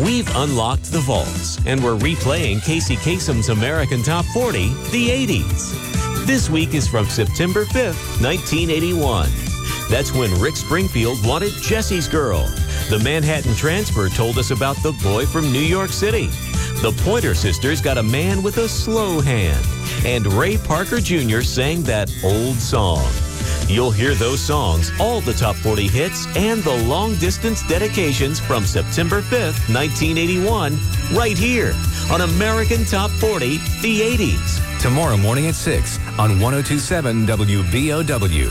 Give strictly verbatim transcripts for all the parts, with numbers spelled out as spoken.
We've unlocked the vaults, and we're replaying Casey Kasem's American Top forty, the eighties. This week is from September fifth, nineteen eighty-one. That's when Rick Springfield wanted Jesse's Girl. The Manhattan Transfer told us about The Boy from New York City. The Pointer Sisters got A Man with a Slow Hand. And Ray Parker Junior sang that old song. You'll hear those songs, all the top forty hits, and the long-distance dedications from September fifth, nineteen eighty-one, right here on American Top forty, the eighties. Tomorrow morning at six on one oh two point seven W B O W.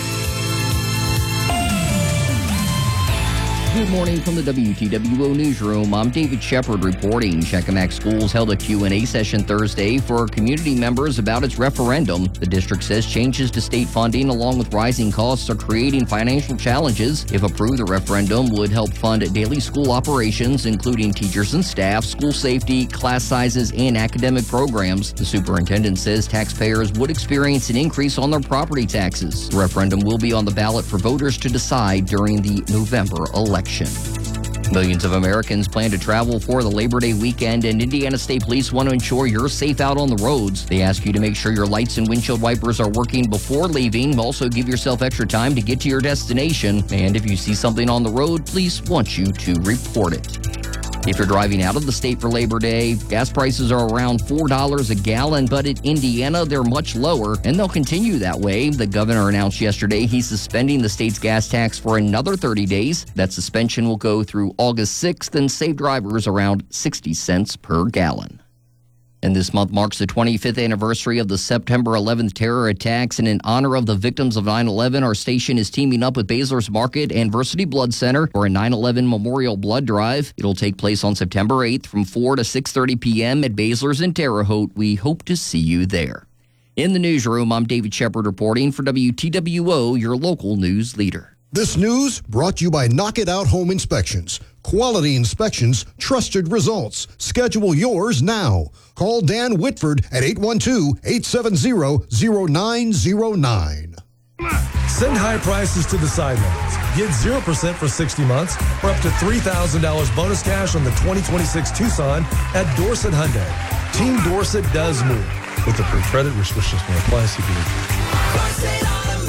Good morning from the W T W O Newsroom. I'm David Shepard reporting. Checkamax Schools held a Q and A session Thursday for community members about its referendum. The district says changes to state funding along with rising costs are creating financial challenges. If approved, the referendum would help fund daily school operations, including teachers and staff, school safety, class sizes, and academic programs. The superintendent says taxpayers would experience an increase on their property taxes. The referendum will be on the ballot for voters to decide during the November election. Millions of Americans plan to travel for the Labor Day weekend, and Indiana State Police want to ensure you're safe out on the roads. They ask you to make sure your lights and windshield wipers are working before leaving. Also, give yourself extra time to get to your destination. And if you see something on the road, police want you to report it. If you're driving out of the state for Labor Day, gas prices are around four dollars a gallon, but in Indiana, they're much lower, and they'll continue that way. The governor announced yesterday he's suspending the state's gas tax for another thirty days. That suspension will go through August sixth and save drivers around sixty cents per gallon. And this month marks the twenty-fifth anniversary of the September eleventh terror attacks. And in honor of the victims of nine eleven, our station is teaming up with Basler's Market and Versity Blood Center for a nine eleven Memorial Blood Drive. It'll take place on September eighth from four to six thirty p.m. at Basler's in Terre Haute. We hope to see you there. In the newsroom, I'm David Shepard reporting for W T W O, your local news leader. This news brought to you by Knock It Out Home Inspections. Quality inspections, trusted results. Schedule yours now. Call Dan Whitford at eight one two, eight seven zero, zero nine zero nine. Send high prices to the sidelines. Get zero percent for sixty months or up to three thousand dollars bonus cash on the twenty twenty-six Tucson at Dorset Hyundai. Team Dorset does move. With the pre-credit restrictions may apply. C P D.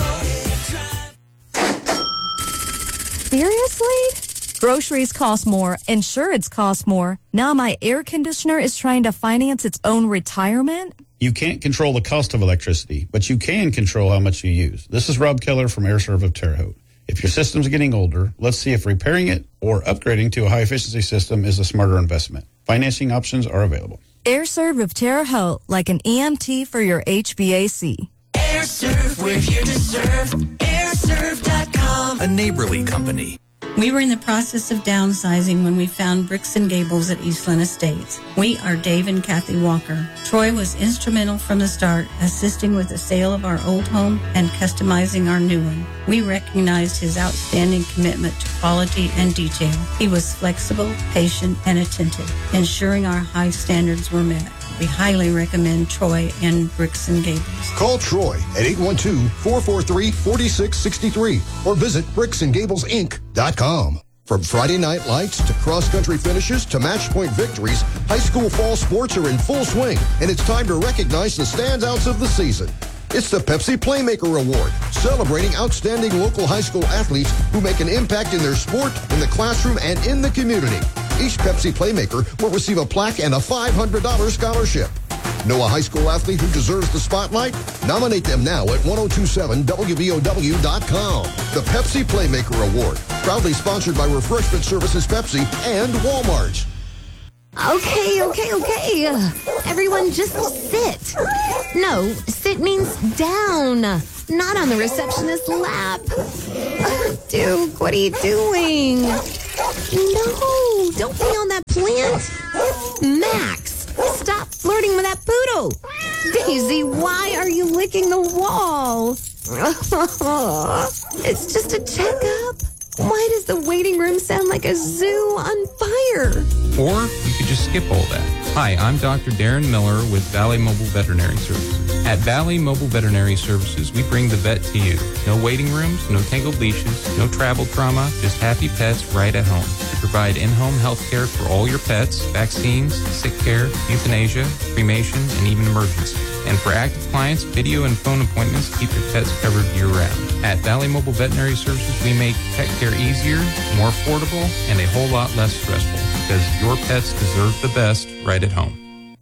Seriously? Groceries cost more, insurance costs more. Now my air conditioner is trying to finance its own retirement? You can't control the cost of electricity, but you can control how much you use. This is Rob Keller from AirServe of Terre Haute. If your system's getting older, let's see if repairing it or upgrading to a high-efficiency system is a smarter investment. Financing options are available. AirServe of Terre Haute, like an E M T for your H V A C. AirServe, we're here to serve. air serve dot com. A neighborly company. We were in the process of downsizing when we found Bricks and Gables at Eastland Estates. We are Dave and Kathy Walker. Troy was instrumental from the start, assisting with the sale of our old home and customizing our new one. We recognized his outstanding commitment to quality and detail. He was flexible, patient, and attentive, ensuring our high standards were met. We highly recommend Troy and Bricks and Gables. Call Troy at eight one two, four four three, four six six three or visit bricks and gables inc dot com. From Friday night lights to cross-country finishes to match-point victories, high school fall sports are in full swing, and it's time to recognize the standouts of the season. It's the Pepsi Playmaker Award, celebrating outstanding local high school athletes who make an impact in their sport, in the classroom, and in the community. Each Pepsi Playmaker will receive a plaque and a five hundred dollars scholarship. Know a high school athlete who deserves the spotlight? Nominate them now at ten twenty-seven W B O W dot com. The Pepsi Playmaker Award, proudly sponsored by Refreshment Services Pepsi and Walmart. Okay, okay, okay. Everyone just sit. No, sit means down, not on the receptionist's lap. Duke, what are you doing? No, don't be on that plant. Max, stop flirting with that poodle. Daisy, why are you licking the wall? It's just a checkup. Why does the waiting room sound like a zoo on fire? Or you could just skip all that. Hi, I'm Doctor Darren Miller with Valley Mobile Veterinary Services. At Valley Mobile Veterinary Services, we bring the vet to you. No waiting rooms, no tangled leashes, no travel trauma, just happy pets right at home. We provide in-home health care for all your pets, vaccines, sick care, euthanasia, cremation, and even emergencies. And for active clients, video and phone appointments to keep your pets covered year-round. At Valley Mobile Veterinary Services, we make pet care easier, more affordable, and a whole lot less stressful, because your pets deserve the best right at home.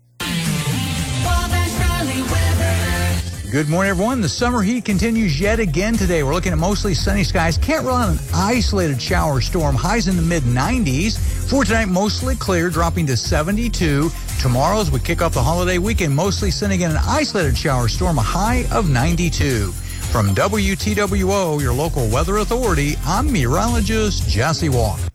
Good morning, everyone. The summer heat continues yet again today. We're looking at mostly sunny skies. Can't rely on an isolated shower storm. Highs in the mid nineties. For tonight, mostly clear, dropping to seventy-two. Tomorrow, as we kick off the holiday weekend, mostly sunny again, an isolated shower storm, a high of ninety-two. From W T W O, your local weather authority, I'm meteorologist Jesse Walker.